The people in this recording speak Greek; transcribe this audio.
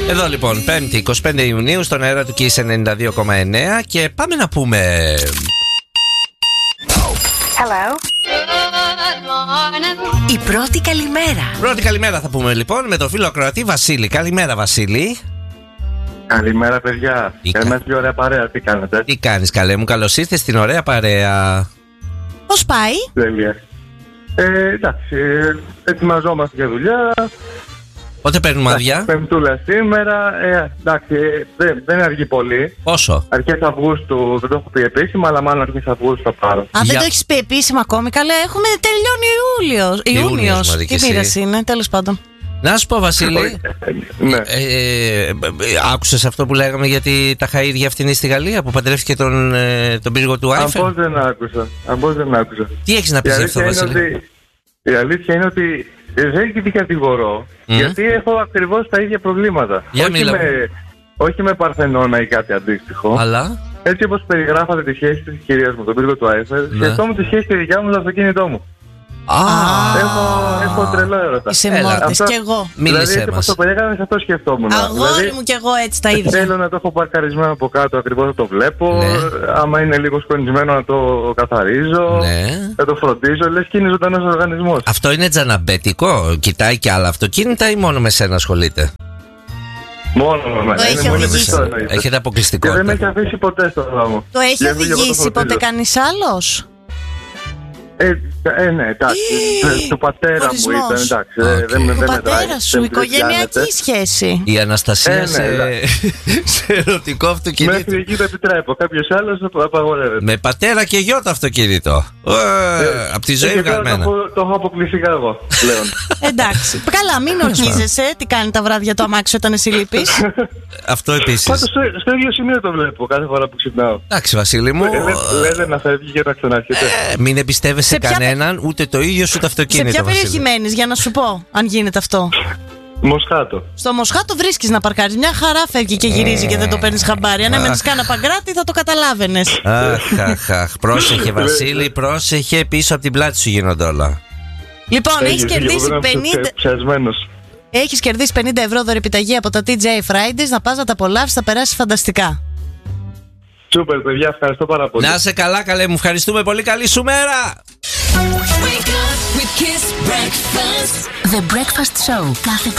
Εδώ λοιπόν, 5η 25 Ιουνίου, στον αέρα του Kiss 92,9 και πάμε να πούμε. Hello. Η πρώτη καλημέρα. Πρώτη καλημέρα θα πούμε λοιπόν με τον φίλο ακροατή Βασίλη. Καλημέρα, Βασίλη. Καλημέρα, παιδιά. Καλημέρα στην ωραία παρέα. Τι κάνετε? Τι κάνεις, καλέ μου? Καλώς ήρθες στην ωραία παρέα. Πώς πάει? Τέλεια. Εντάξει, ετοιμαζόμαστε για δουλειά. Πότε παίρνουμε άδεια? Πεμπτούλα σήμερα. Εντάξει, δεν αργεί πολύ. Πόσο? Αρχές Αυγούστου, δεν το έχω πει επίσημα, αλλά μάλλον αρχές Αυγούστου θα πάρω. Δεν το έχεις πει επίσημα ακόμη? Καλέ, έχουμε τελειώνει Ιούνιος. Τι μοίρας είναι, τέλος πάντων. Να σου πω, Βασίλη, Ναι. άκουσες αυτό που λέγαμε για τα χαΐρια αυτήν στη Γαλλία που παντρεύτηκε τον πύργο του Άιφελ? Αν πώς δεν άκουσα. Τι έχεις να πεις γι' αυτό, Βασίλη? Η αλήθεια είναι ότι δεν την κατηγορώ, γιατί έχω ακριβώς τα ίδια προβλήματα. Όχι με Παρθενώνα ή κάτι αντίστοιχο. Αλλά έτσι όπως περιγράφατε τη σχέση της κυρίας μου, τον πύργο του Άιφελ, σκεφτόμουν τη σχέση τη δικιά μου με το αυτοκίνητό μου. Έχω τρελό έρωτα. Είσαι μόρτης κι εγώ. Μίλησέ δηλαδή, μας. το περιέγραφες, αυτό σκεφτόμουν. Αγόρι μου κι εγώ έτσι τα ίδια. Θέλω να το έχω παρκαρισμένο από κάτω, ακριβώς να το βλέπω. Ναι. Άμα είναι λίγο σκονισμένο να το καθαρίζω. Ναι. Να το φροντίζω. Λες και είναι ζωντανός οργανισμός. Αυτό είναι τζαναμπέτικο? Κοιτάει και άλλα αυτοκίνητα ή μόνο με σένα ασχολείται? Μόνο με μένα. Έχει οδηγήσει. Έχετε αποκλειστικό? Και δεν με έχει αφήσει ποτέ στο δρόμο. Το έχει οδηγήσει ποτέ κανείς άλλος? Ναι, εντάξει. Του πατέρα μου ήταν, εντάξει. Του πατέρα σου, οικογενειακή σχέση. Η Αναστασία σε ερωτικό αυτοκίνητο. Μέχρι εκεί το επιτρέπω. Κάποιος άλλος το απαγορεύεται. Με πατέρα και γιο το αυτοκίνητο. Από τη ζωή βγαλμένα. Το έχω αποκλειστικά εγώ πλέον. Εντάξει. Καλά, μην ορκίζεσαι. Τι κάνει τα βράδια το αμάξι όταν εσύ λείπεις? Αυτό επίσης. Πάντως στο ίδιο σημείο το βλέπω κάθε φορά που ξυπνάω. Εντάξει, Βασίλη μου. Λέτε να φεύγει και να ξανάρχεται. Μην εμπιστεύεσαι κανέναν, ούτε το ίδιο σου το αυτοκίνητο. Σε ποια περιοχή μένεις, για να σου πω, αν γίνεται αυτό? Μοσχάτο. Στο Μοσχάτο βρίσκεις να παρκάρεις. Μια χαρά φεύγει και γυρίζει και δεν το παίρνεις χαμπάρι. Αν έμενες κάνα παγκράτη θα το καταλάβαινες. Αχ, πρόσεχε, Βασίλη, πρόσεχε. Πίσω από την πλάτη σου γίνονται όλα. Λοιπόν, έχεις κερδίσει 50. Έχεις κερδίσει 50 ευρώ δωρεπιταγή από τα TJ Fridays. Να πας να τα απολαύσεις, θα περάσεις φανταστικά. Σούπερ, παιδιά, ευχαριστώ πάρα πολύ. Να σε καλά, καλέ μου, ευχαριστούμε πολύ. Καλή σου μέρα. The Breakfast Show.